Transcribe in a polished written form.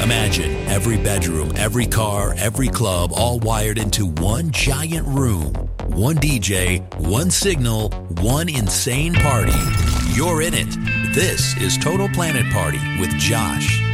Imagine every bedroom, every car, every club, all wired into one giant room. One DJ, one signal, one insane party. You're in it. This is Total Planet Party with Josh.